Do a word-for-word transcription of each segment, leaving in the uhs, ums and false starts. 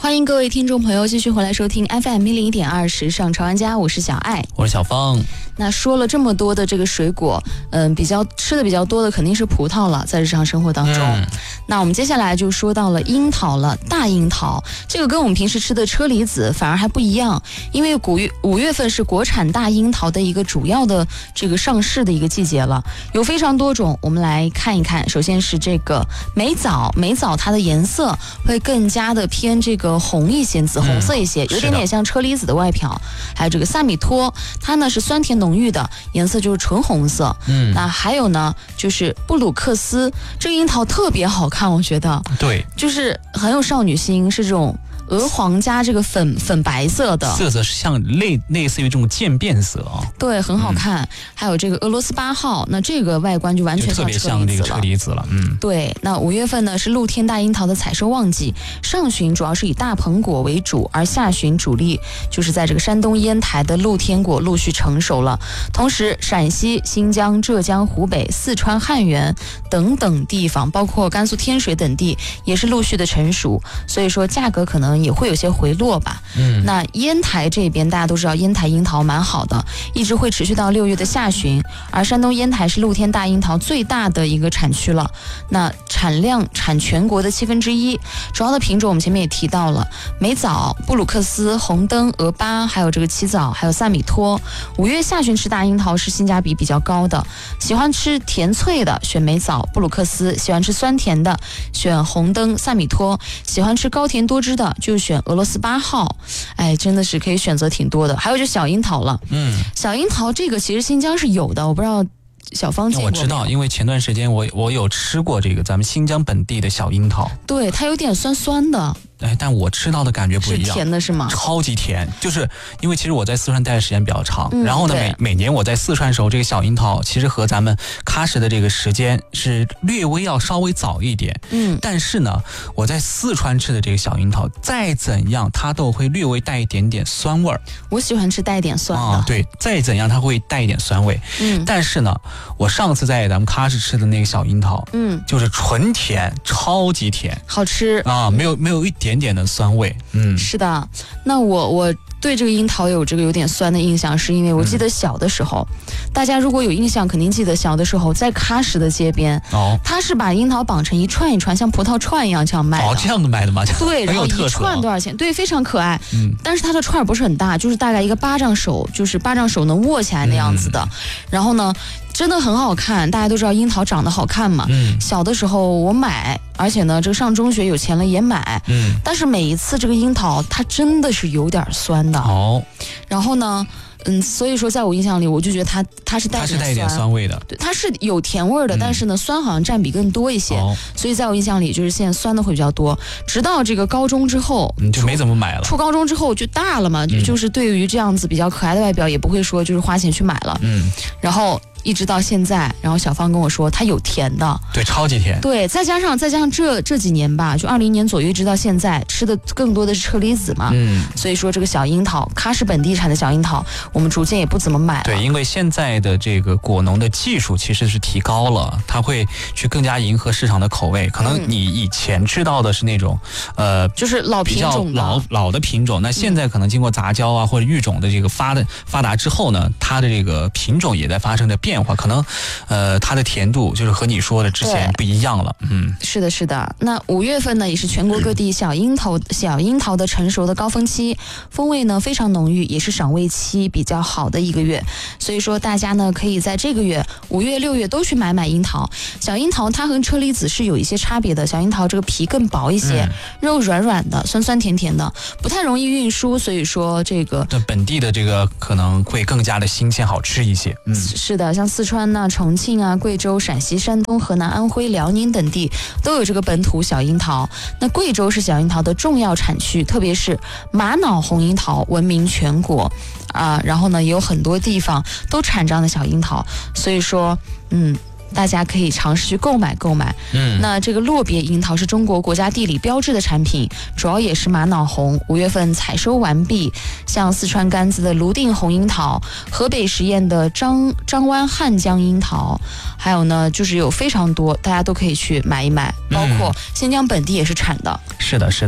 欢迎各位听众朋友继续回来收听 F M 一零一点二时尚潮玩家，我是小爱， 我是小芳。 那说了这么多的这个水果，嗯，比较吃的比较多的肯定是葡萄了，在日常生活当中。嗯、那我们接下来就说到了樱桃了，大樱桃，这个跟我们平时吃的车厘子反而还不一样，因为五月五月份是国产大樱桃的一个主要的这个上市的一个季节了，有非常多种，我们来看一看。首先是这个美枣，美枣它的颜色会更加的偏这个红一些，紫红色一些，嗯、有点点像车厘子的外表。还有这个萨米托，它呢是酸甜浓郁的，颜色就是纯红色。嗯，那还有呢，就是布鲁克斯，这个樱桃特别好看，我觉得， 对， 就是很有少女心，是这种鹅黄加这个粉粉白色的， 色泽是像类类似于这种渐变色啊， 对，很好看。嗯、还有这个俄罗斯八号，那这个外观就完全像特别像这个车厘子了。嗯， 对。那五月份呢是露天大樱桃的采收旺季，上旬主要是以大棚果为主，而下旬主力就是在这个山东烟台的露天果陆续成熟了。同时，陕西、新疆、浙江、湖北、四川汉源等等地方，包括甘肃天水等地，也是陆续的成熟，所以说价格可能也会有些回落吧。嗯，那烟台这边大家都知道，烟台樱桃蛮好的，一直会持续到六月的下旬。而山东烟台是露天大樱桃最大的一个产区了，那产量产全国的七分之一。主要的品种我们前面也提到了，美枣、布鲁克斯、红灯、俄巴，还有这个七枣，还有萨米托。五月下旬吃大樱桃是性价比比较高的，喜欢吃甜脆的选美枣、布鲁克斯，喜欢吃酸甜的选红灯、萨米托，喜欢吃高甜多汁的就选俄罗斯八号。哎，真的是可以选择挺多的。还有就小樱桃了，嗯，小樱桃这个其实新疆是有的，我不知道小芳见过没有？ 我知道，因为前段时间我我有吃过这个咱们新疆本地的小樱桃， 对，它有点酸酸的。 哎，但我吃到的感觉不一样， 是甜的是吗？ 超级甜，就是因为其实我在四川待的时间比较长，嗯、然后呢，每每年我在四川的时候，这个小樱桃其实和咱们喀什的这个时间是略微要稍微早一点，嗯，但是呢，我在四川吃的这个小樱桃，再怎样它都会略微带一点点酸味儿。 我喜欢吃带一点酸的， 啊，对，再怎样它会带一点酸味，嗯，但是呢，我上次在咱们喀什吃的那个小樱桃，嗯，就是纯甜，超级甜， 好吃啊，没有没有一点。点点的酸味，嗯， 是的。那我我对这个樱桃有这个有点酸的印象，是因为我记得小的时候，嗯、大家如果有印象，肯定记得小的时候在喀什的街边，哦，他是把樱桃绑成一串一串，像葡萄串一样这样卖的。 哦，这样的卖的吗？ 对，然后一串多少钱？对，非常可爱。嗯，但是它的串不是很大，就是大概一个巴掌手，就是巴掌手能握起来那样子的。嗯、然后呢，真的很好看。大家都知道樱桃长得好看嘛。嗯，小的时候我买。而且呢，这个上中学有钱了也买，嗯，但是每一次这个樱桃它真的是有点酸的哦。然后呢，嗯，所以说在我印象里，我就觉得它它是带它是带一点酸味的， 对，它是有甜味的，嗯、但是呢，酸好像占比更多一些。哦、所以在我印象里，就是现在酸的会比较多。直到这个高中之后， 你就没怎么买了。 出高中之后就大了嘛，嗯、就是对于这样子比较可爱的外表，也不会说就是花钱去买了。嗯，然后。一直到现在，然后小芳跟我说它有甜的， 对，超级甜， 对，再加上再加上这这几年吧，就二零年左右一直到现在吃的更多的是车厘子嘛，嗯，所以说这个小樱桃，喀什本地产的小樱桃，我们逐渐也不怎么买了。 对，因为现在的这个果农的技术其实是提高了，它会去更加迎合市场的口味。可能你以前吃到的是那种，嗯、呃， 就是老品种的老老的品种，那现在可能经过杂交啊、嗯、或者育种的这个发的发达之后呢，它的这个品种也在发生着变化，可能。呃，它的甜度就是和你说的之前不一样了，嗯， 是的，是的。那五月份呢，也是全国各地小樱桃、嗯、小樱桃的成熟的高峰期，风味呢非常浓郁，也是赏味期比较好的一个月。所以说，大家呢可以在这个月五月、六月都去买买樱桃。小樱桃它和车厘子是有一些差别的，小樱桃这个皮更薄一些，嗯、肉软软的，酸酸甜甜的，不太容易运输，所以说这个这本地的这个可能会更加的新鲜好吃一些。嗯， 是的，像四川。那重庆啊、贵州、陕西、山东、河南、安徽、辽宁等地都有这个本土小樱桃。那贵州是小樱桃的重要产区，特别是玛瑙红樱桃闻名全国啊。然后呢，也有很多地方都产这样的小樱桃，所以说，嗯。大家可以尝试去购买购买。嗯，那这个洛别樱桃是中国国家地理标志的产品，主要也是玛瑙红。五月份采收完毕，像四川甘孜的泸定红樱桃，河北十堰的张张湾汉江樱桃，还有呢，就是有非常多，大家都可以去买一买，包括新疆本地也是产的。 是的，是的。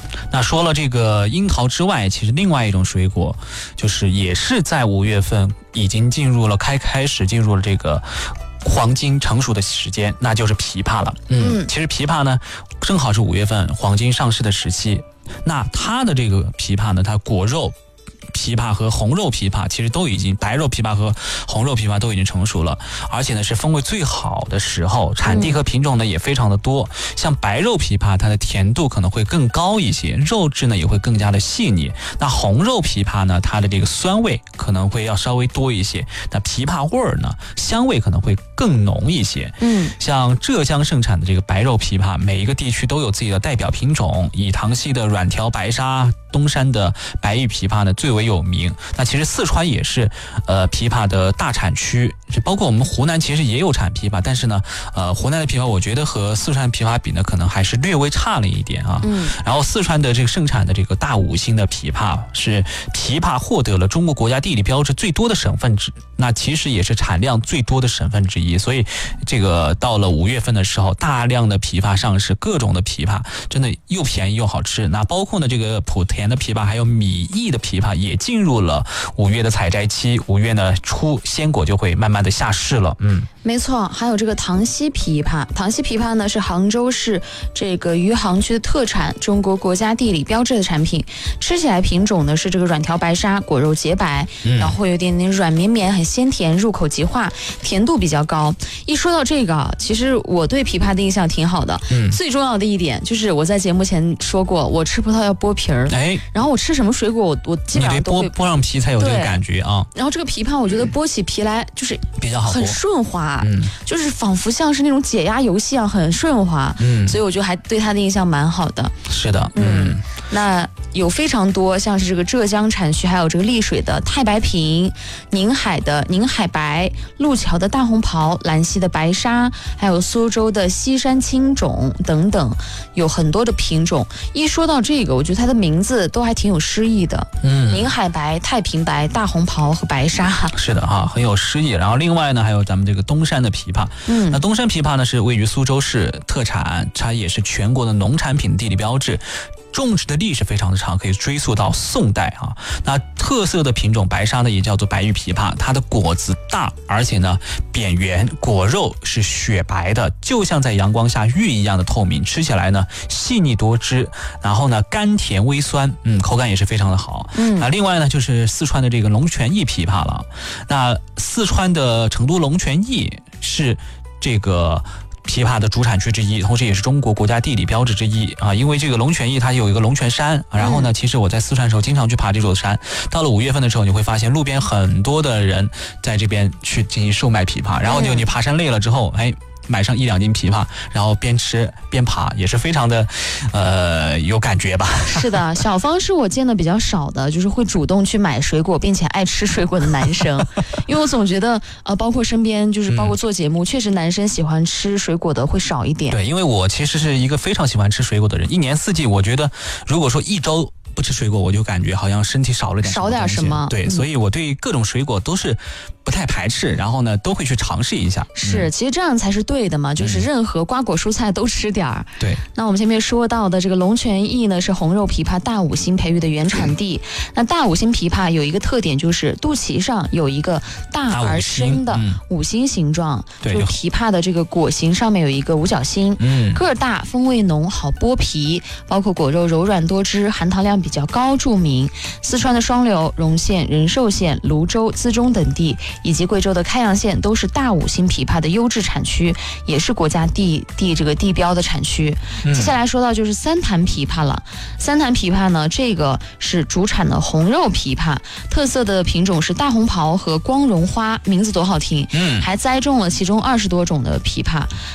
那说了这个樱桃之外，其实另外一种水果，就是也是在五月份已经进入了开开始进入了这个黄金成熟的时间，那就是枇杷了。嗯，其实枇杷呢，正好是五月份黄金上市的时期。那它的这个枇杷呢，它果肉枇杷和红肉枇杷其实都已经，白肉枇杷和红肉枇杷都已经成熟了，而且呢是风味最好的时候，产地和品种呢也非常的多。像白肉枇杷，它的甜度可能会更高一些，肉质呢也会更加的细腻。那红肉枇杷呢，它的这个酸味可能会要稍微多一些，那枇杷味儿呢，香味可能会更浓一些。嗯，像浙江盛产的这个白肉枇杷，每一个地区都有自己的代表品种，以塘溪的软条白沙，东山的白玉枇杷呢最为有名。那其实四川也是呃枇杷的大产区，包括我们湖南其实也有产枇杷，但是呢呃湖南的枇杷我觉得和四川枇杷比呢可能还是略微差了一点啊。嗯，然后四川的这个盛产的这个大五星的枇杷是枇杷获得了中国国家地理标志最多的省份之，那其实也是产量最多的省份之一。所以这个到了五月份的时候，大量的枇杷上市，各种的枇杷真的又便宜又好吃。那包括呢这个莆田的枇杷还有米易的枇杷也进入了五月的采摘期，五月呢初鲜果就会慢慢的下市了。嗯， 没错，还有这个塘溪枇杷，塘溪枇杷呢是杭州市这个余杭区的特产，中国国家地理标志的产品。吃起来品种呢是这个软条白沙，果肉洁白，嗯、然后会有点点软绵绵，很鲜甜，入口即化，甜度比较高。一说到这个，其实我对枇杷的印象挺好的。嗯，最重要的一点就是我在节目前说过，我吃葡萄要剥皮儿。哎，然后我吃什么水果，我我基本上都会剥剥上皮才有这个感觉啊。 然后这个枇杷，我觉得剥起皮来就是比较好， 很顺滑，嗯，就是仿佛像是那种解压游戏一样，很顺滑。嗯，所以我觉得还对它的印象蛮好的。 是的，嗯。嗯， 那有非常多像是这个浙江产区，还有这个丽水的太白萍，宁海的宁海白，路桥的大红袍，兰溪的白沙，还有苏州的西山青种等等，有很多的品种。一说到这个，我觉得它的名字都还挺有诗意的。嗯，宁海白、太平白、大红袍和白沙。 是的哈，很有诗意。然后另外呢，还有咱们这个东山的枇杷。嗯，那东山枇杷呢是位于苏州市特产，它也是全国的农产品地理标志。种植的历史非常的长，可以追溯到宋代啊。那特色的品种白沙呢，也叫做白玉枇杷，它的果子大，而且呢扁圆，果肉是雪白的，就像在阳光下玉一样的透明，吃起来呢细腻多汁，然后呢甘甜微酸，嗯，口感也是非常的好。嗯，那另外呢就是四川的这个龙泉驿枇杷了。那四川的成都龙泉驿是这个枇杷的主产区之一，同时也是中国国家地理标志之一啊。因为这个龙泉驿它有一个龙泉山，然后呢，其实我在四川的时候经常去爬这座山。到了五月份的时候，你会发现路边很多的人在这边去进行售卖枇杷，然后就你爬山累了之后，哎。买上一两斤枇杷，然后边吃边爬，也是非常的，呃，有感觉吧？ 是的，小芳是我见的比较少的，就是会主动去买水果，并且爱吃水果的男生。因为我总觉得，呃，包括身边，就是包括做节目，嗯、确实男生喜欢吃水果的会少一点。 对，因为我其实是一个非常喜欢吃水果的人，一年四季，我觉得如果说一周不吃水果，我就感觉好像身体少了点少点什么。 对，嗯、所以我对各种水果都是不太排斥，然后呢，都会去尝试一下。 是，嗯、其实这样才是对的嘛，就是任何瓜果蔬菜都吃点儿。 对。 那我们前面说到的这个龙泉驿呢，是红肉枇杷大五星培育的原产地。嗯、那大五星枇杷有一个特点，就是肚脐上有一个大而深的五星形状，嗯、就是枇杷的这个果形上面有一个五角星。嗯。个儿大，风味浓，好剥皮，包括果肉柔软多汁，含糖量比较高著名。四川的双流、荣县、仁寿县、泸州、资中等地，以及贵州的开阳县都是大五星枇杷的优质产区，也是国家地地这个地标的产区。嗯、接下来说到就是三潭枇杷了。三潭枇杷呢，这个是主产的红肉枇杷，特色的品种是大红袍和光荣花，名字多好听。嗯，还栽种了其中二十多种的枇杷。